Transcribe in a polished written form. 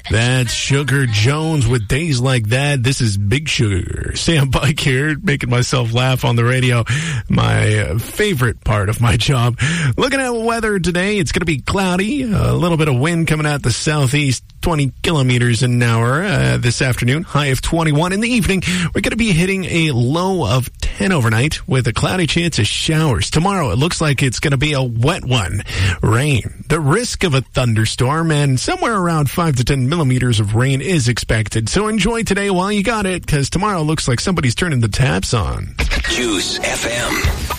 That's Sugar Jones with Days Like That. This is Big Sugar. Sam Pike here, making myself laugh on the radio. My favorite part of my job. Looking at weather today, it's going to be cloudy. A little bit of wind coming out the southeast, 20 kilometers an hour this afternoon. High of 21. In the evening, we're going to be hitting a low of 10 overnight with a cloudy chance of showers. Tomorrow, it looks like it's going to be a wet one. Rain. The risk of a thunderstorm and somewhere around 5 to 10 millimeters of rain is expected. So enjoy today while you got it, because tomorrow looks like somebody's turning the taps on. Juice FM.